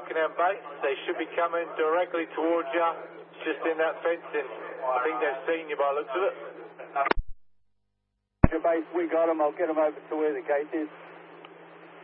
Pakenham base. They should be coming directly towards you, just in that fencing. I think they've seen you by the looks of it. Base, we got them. I'll get them over to where the gate is.